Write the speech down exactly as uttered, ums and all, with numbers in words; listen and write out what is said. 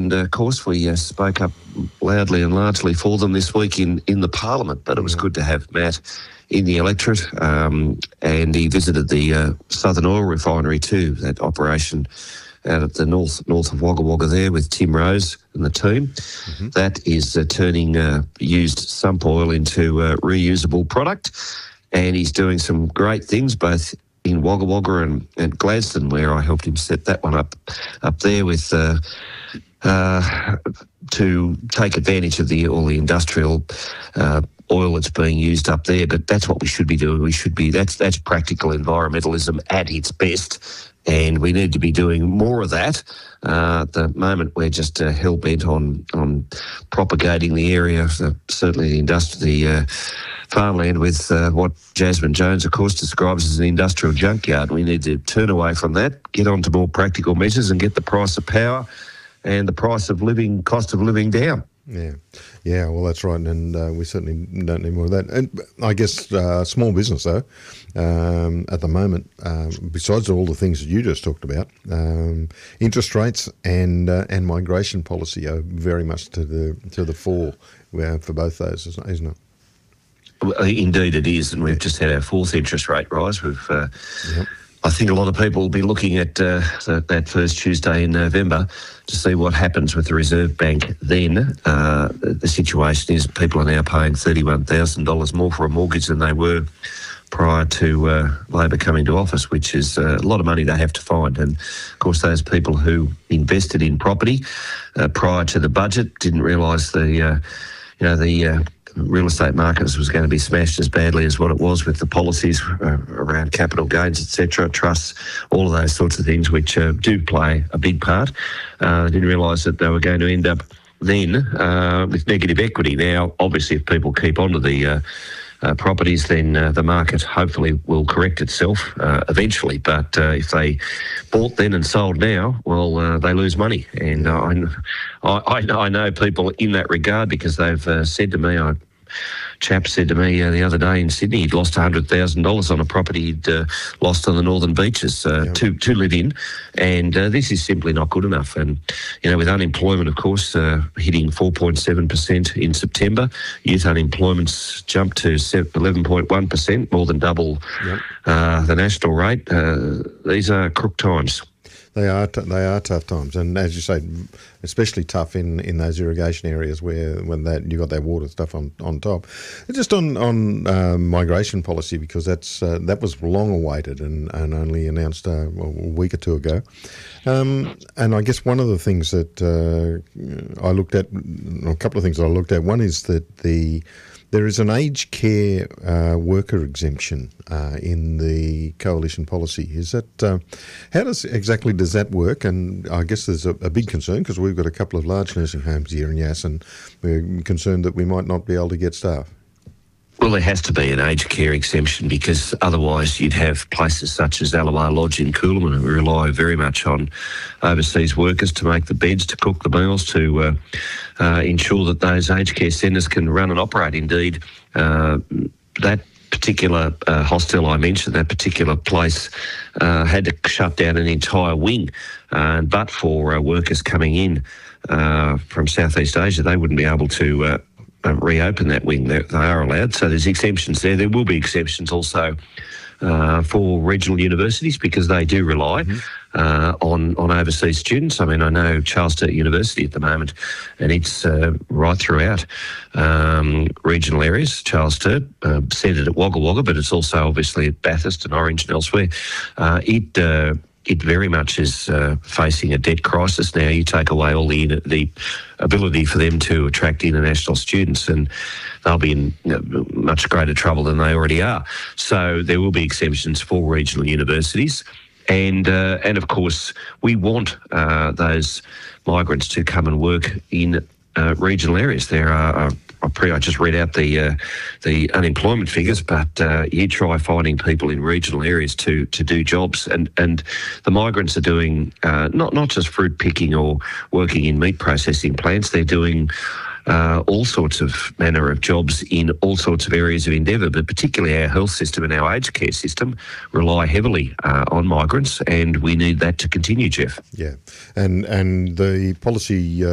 and uh, of course we uh, spoke up loudly and largely for them this week in, in the Parliament, but it was good to have Matt in the electorate, um, and he visited the uh, Southern Oil Refinery too, that operation out at the north north of Wagga Wagga there with Tim Rose and the team. Mm-hmm. That is uh, turning uh, used sump oil into uh, reusable product, and he's doing some great things both in Wagga Wagga and, and Gladstone, where I helped him set that one up up there with uh, uh, to take advantage of the all the industrial uh, oil that's being used up there. But that's what we should be doing. We should be that's that's practical environmentalism at its best. And we need to be doing more of that. Uh, at the moment, we're just uh, hell-bent on on propagating the area, the, certainly the industry, the uh, farmland, with uh, what Jasmine Jones, of course, describes as an industrial junkyard. We need to turn away from that, get on to more practical measures and get the price of power and the price of living, cost of living down. Yeah, yeah. Well, that's right, and uh, we certainly don't need more of that. And I guess uh, small business, though, um, at the moment, um, besides all the things that you just talked about, um, interest rates and uh, and migration policy are very much to the to the fore uh, for both those, isn't it? Well, indeed, it is, and we've just had our fourth interest rate rise. We've. Uh, yep. I think a lot of people will be looking at uh, the, that first Tuesday in November to see what happens with the Reserve Bank then. Uh, the, the situation is people are now paying thirty-one thousand dollars more for a mortgage than they were prior to uh, Labor coming to office, which is uh, a lot of money they have to find. And, of course, those people who invested in property uh, prior to the budget didn't realise the, uh, you know, the... Uh, real estate markets was going to be smashed as badly as what it was with the policies uh, around capital gains, et cetera, trusts, all of those sorts of things, which uh, do play a big part. Uh, I didn't realise that they were going to end up then uh, with negative equity. Now, obviously, if people keep on to the uh, uh, properties, then uh, the market hopefully will correct itself uh, eventually. But uh, if they bought then and sold now, well, uh, they lose money. And uh, I, I, I know people in that regard because they've uh, said to me, I chap said to me uh, the other day in Sydney, he'd lost one hundred thousand dollars on a property he'd uh, lost on the Northern Beaches uh, yeah. to, to live in, and uh, this is simply not good enough. And, you know, with unemployment, of course, uh, hitting four point seven percent in September, youth unemployment's jumped to eleven point one percent, more than double yep. uh, the national rate. Uh, these are crook times. They are t- they are tough times, and as you say, especially tough in, in those irrigation areas where when that you got that water stuff on, on top. Just on on uh, migration policy, because that's uh, that was long awaited and, and only announced uh, well, a week or two ago. Um, and I guess one of the things that uh, I looked at, a couple of things that I looked at. One is that the there is an aged care uh, worker exemption uh, in the coalition policy. Is that uh, how does exactly does that work? And I guess there's a, a big concern because we've got a couple of large nursing homes here in Yass, and we're concerned that we might not be able to get staff. Well, there has to be an aged care exemption because otherwise you'd have places such as Allawah Lodge in Coolum who rely very much on overseas workers to make the beds, to cook the meals, to uh, uh, ensure that those aged care centres can run and operate. Indeed, uh, that particular uh, hostel I mentioned, that particular place, uh, had to shut down an entire wing. Uh, but for uh, workers coming in uh, from Southeast Asia, they wouldn't be able to uh, Uh, reopen that wing. They, they are allowed. So there's exemptions there. There will be exemptions also uh, for regional universities because they do rely mm-hmm. uh, on, on overseas students. I mean, I know Charles Sturt University at the moment, and it's uh, right throughout um, regional areas. Charles Sturt, uh, centred at Wagga Wagga, but it's also obviously at Bathurst and Orange and elsewhere. Uh, it... Uh, It very much is uh, facing a debt crisis now. You take away all the the ability for them to attract international students, and they'll be in you know, much greater trouble than they already are. So there will be exemptions for regional universities, and uh, and of course we want uh, those migrants to come and work in uh, regional areas. There are. Uh, I, pre- I just read out the uh, the unemployment figures, but uh, you try finding people in regional areas to to do jobs, and, and the migrants are doing uh, not not just fruit picking or working in meat processing plants. They're doing uh, all sorts of manner of jobs in all sorts of areas of endeavour, but particularly our health system and our aged care system rely heavily uh, on migrants, and we need that to continue, Jeff. Yeah, and and the policy. Uh